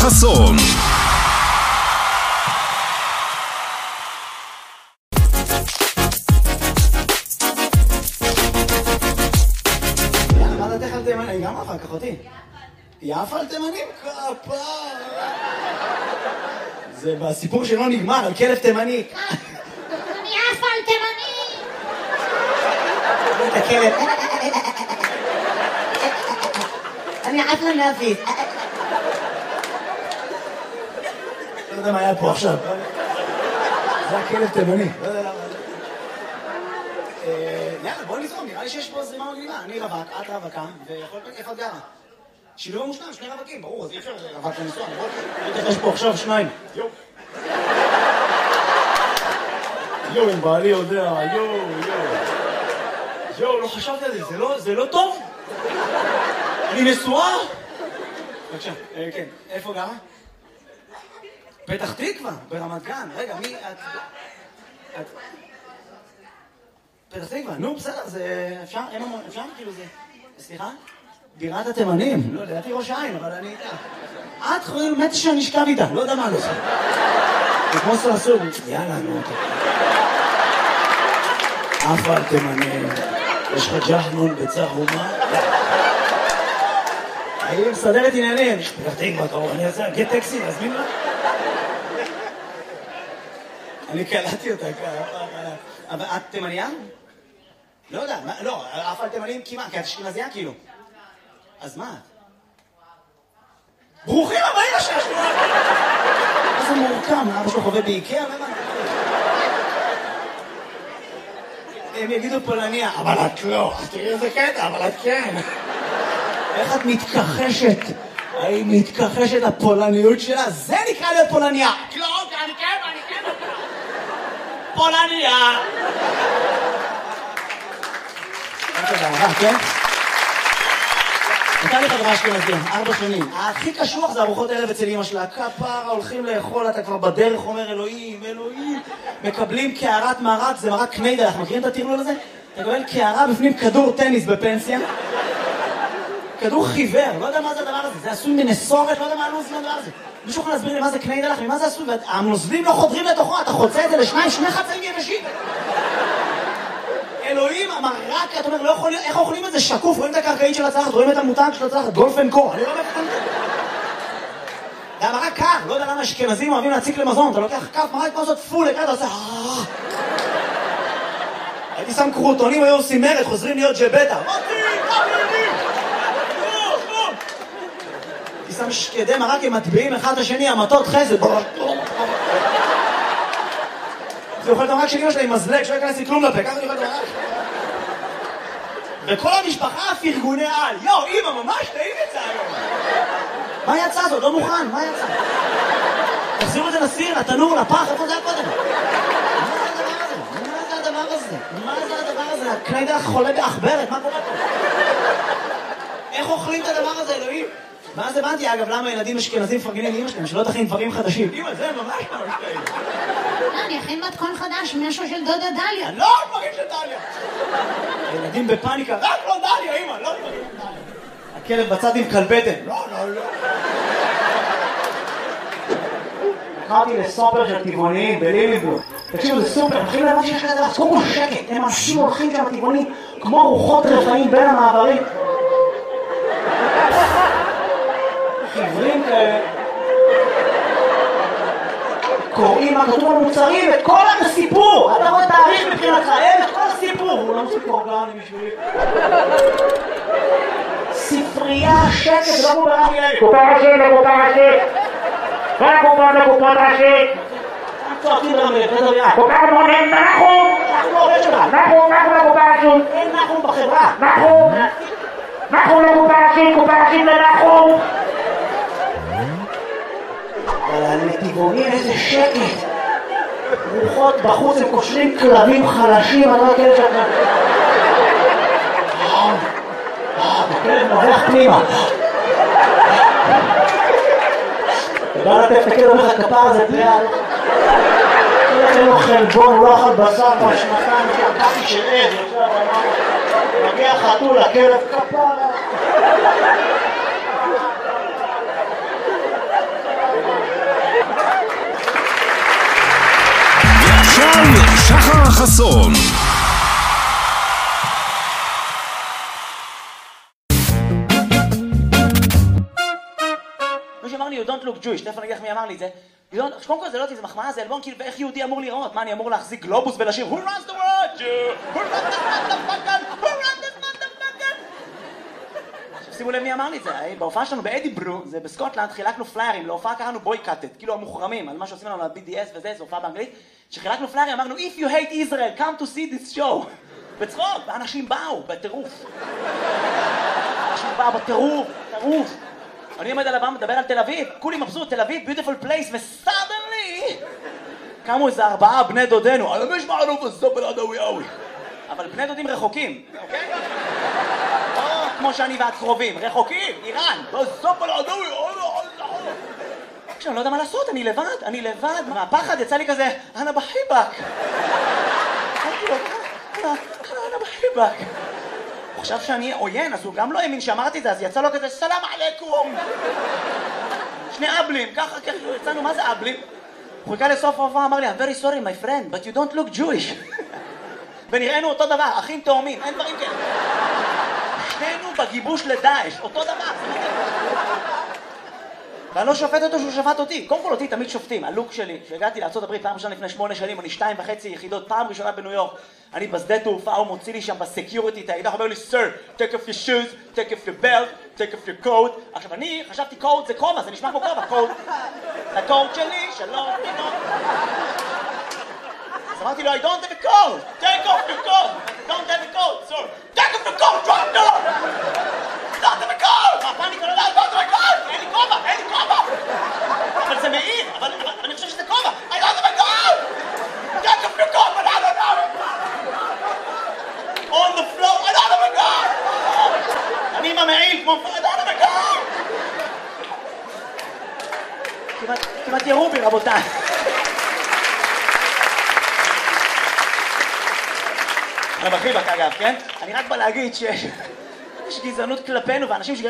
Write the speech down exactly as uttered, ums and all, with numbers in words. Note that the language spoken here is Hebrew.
חסון. מה דעתך על תימנים? גם אחר כך אותי. יפה על תימנים? כפר. זה בסיפור שלא נגמר, על כלב תימני. אני יפה על תימני. את הכלב. אני יפה להפיס. לא יודע מה היה פה עכשיו. זה הכלב תימני. לא יודע למה. יאללה, בוא נזרום, נראה לי שיש פה זרימה מגניבה. אני רווק, את רווקה, ויכול להיות איפה את גרה. שילוב המושלם, שני רווקים, ברור, אז אי אפשר רווק לנסוע, נכון? יש פה עכשיו שניים. יו. יו, אם בעלי יודע, יו, יו. יו, לא חשבתי על זה, זה לא טוב? אני נשואה? בבקשה, כן, איפה גרה? פתח תקווה, ברמת גן. רגע, מי את? את... פתח תקווה, נו, בסדר, זה אפשר? אין המון, אפשר? כאילו זה... סליחה? בירת התימנים. לא, לדעתי ראש העין, אבל אני... את חושבים, מתי שאני אשכב איתה, לא יודע מה לא עושה. זה כמו סרסור. יאללה, נו, אף על תימנים. יש לך ג'חנון בצהומה? אני מסדרת עניינים. פתח תקווה, קרוב, אני רוצה להגיד טקסי, להזמין לה? אני קלטתי אותה ככה. אבל את תימניה? לא יודע, לא, אף על תימנים כמעט, כי את אשכנזייה כאילו. אז מה? ברוכים הבאים לשש! איזה מורכם, אבא שלו חווה באיקאה? הם יגידו פולניה, אבל את לא. תראי איזה קטע, אבל את כן. איך את מתכחשת? האם מתכחשת לפולניות שלה? זה נקרא להיות פולניה. לא, אני כן, אני כן. פולניה. כן? נתן לי חברה אשכנזים, ארבע שנים. הכי קשוח זה ארוחות ערב אצל אמא שלה. כפרה, הולכים לאכול, אתה כבר בדרך אומר אלוהים, אלוהים. מקבלים קערת מרק, זה מרק קניידל, אנחנו מכירים את הטרלול הזה? אתה מקבל קערה בפנים כדור טניס בפנסיה. כדור חיוור, לא יודע מה זה הדבר הזה. זה עשוי מנסורת, לא יודע מה הלוז מהדבר הזה. מישהו יכול להסביר לי מה זה קניידל, ממה זה עשוי? והנוזלים לא חודרים לתוכו, אתה חוצה את זה לשניים, שני חצאים יבשים. אלוהים, המרק, אתה אומר, לא יכול להיות, איך אוכלים את זה שקוף? רואים את הקרקעית של הצלחת, רואים את המותג של הצלחת, גולף אנד קו, אני לא מבין את זה. זה המרק קר, לא יודע למה אשכנזים אוהבים להציק למזון, אתה לוקח כף מרק כמו זאת פול, אתה עושה... הייתי שם קרוטונים, היו עושים מרד, חוזרים להיות ג'בטה. הייתי שם שקדי מרק, הם מטביעים אחד את השני, המטות חסד. זה אוכל את המרק של אמא שלה עם מזלג, שלא ייכנס לי כלום לפה, ככה אני אוכל את המרק. וכל המשפחה פרגוני על, יו, אמא, ממש טעים את זה היום. מה יצא זאת? לא מוכן, מה יצא? תחזירו את זה לסיר, לתנור, לפח, איפה זה היה קודם? מה זה הדבר הזה? מה זה הדבר הזה? הקניידל חולה באחברת, מה קורה פה? איך אוכלים את הדבר הזה, אלוהים? ואז הבנתי, אגב, למה ילדים אשכנזים מפרגנים לאמא שלהם, שלא תכין דברים חדשים. אמא, זה ממש ממש טעים. אני אכין מתכון חדש, משהו של דודה דליה. לא, דברים של דליה. הילדים בפאניקה, רק לא דליה, אמא, לא דברים של דליה. הכלב בצד עם כלבטן. לא, לא, לא. קראתי לסופר של טבעוניים בלימינגבורג. תקשיבו, זה סופר, הם הולכים לבד שיש כזה דבר, קודם כל שקט, הם אנשים הולכים שם טבעוניים כמו רוחות רפאים בין המעברים. חיוורים כאלה. קוראים מה כתוב במוצרים, את כל הסיפור. אתה רואה תאריך מבחינתך, אין את כל הסיפור. הוא לא מוסיף אורגני בשבילי. ספרייה, שקט, זה לא כמו ברמי אלי. קופה ראשית לקופה ראשית. כל הקופה לקופה ראשית. אנחנו צועקים ברמי אלי, תדבר יד. קופה מונים, נחום. אנחנו לא עובד שלך. נחום, נחום לקופה ראשית. אין נחום בחברה. נחום. נחום לקופה ראשית, קופה ראשית לנחום. אבל לטבעונים איזה שקט. רוחות בחוץ, הם קושרים כלבים חלשים, אני לא יודע כאלה שאתה... הכלב נובח פנימה. אתה בא לתת את הכלב, אומר לך כפר הזה פריאה. אין לו חלבון, הוא לא אכל בשר כבר שנתיים, שהקפי של עד, מגיע חתול, הכלב כפרה. חסון. מישהו אמר לי, you don't look Jewish, תכף אני אגיד לך מי אמר לי את זה. קודם כל זה לא אותי, זה מחמאה, זה אלבום, כאילו, ואיך יהודי אמור לראות? מה, אני אמור להחזיק גלובוס ולשיר Who runs the world, Jew? Who runs the motherfucker? Who runs the motherfucker? שימו לב מי אמר לי את זה, בהופעה שלנו באדיברו, זה בסקוטלנד, חילקנו פליירים, להופעה קראנו בויקאטד, כאילו המוחרמים, על מה שעושים לנו ל-בי די אס וזה, זו הופעה באנגלית, שחילקנו פליירים, אמרנו, If you hate Israel, come to see this show. בצחוק, ואנשים באו, בטירוף. אנשים באו בטירוף, טירוף. אני עומד על הבמה, מדבר על תל אביב, כולי מבסוט, תל אביב, beautiful place, וסדנלי קמו איזה ארבעה בני דודנו, על המש מערוף הסופר עדווי אוי. אבל בני דודים רחוקים, אוקיי? לא כמו שאני ואת קרובים, רחוקים, איראן, הסופר עדווי אוי אוי אוי. עכשיו, אני לא יודע מה לעשות, אני לבד, אני לבד, מהפחד יצא לי כזה, אנה בחיבק. אמרתי לו, אנה בחיבק. הוא חשב שאני עוין, אז הוא גם לא האמין שאמרתי את זה, אז יצא לו כזה, סלאם עליכום. שני אבלים, ככה, ככה, יצאנו, מה זה אבלים? הוא חיכה לסוף ההופעה, אמר לי, I'm very sorry my friend, but you don't look Jewish. ונראינו אותו דבר, אחים תאומים, אין דברים כאלה. שנינו בגיבוש לדאעש, אותו דבר. ואני לא שופט אותו שהוא שפט אותי. קודם כל אותי תמיד שופטים, הלוק שלי. כשהגעתי לארצות הברית פעם ראשונה לפני שמונה שנים, אני שתיים וחצי יחידות, פעם ראשונה בניו יורק. אני בשדה תעופה, הוא מוציא לי שם בסקיוריטי את הידע, הוא אומר לי, Sir, take off your shoes, take off your belt, take off your coat. עכשיו אני חשבתי קוד זה כובע, זה נשמע כמו כובע, קוד. זה הקוד שלי, שלום, תינו. אז אמרתי לו, I don't have a coat, take off your coat. I don't have a coat, sir. Take off your coat, drop down. I don't have a coat. מה, פאניקה, לא, I don't have a coat. אין לי כובע, אין לי כובע. אבל זה מעיר, אבל אני חושב שזה כובע. I don't have a coat. Take off your coat, but I don't have it. On the floor, I don't have a coat. אני עם המעיל כמו, I don't have a coat. כמעט ירו בי, רבותיי. אני בחיבק אגב, כן? אני רק בא להגיד שיש גזענות כלפינו ואנשים שגרים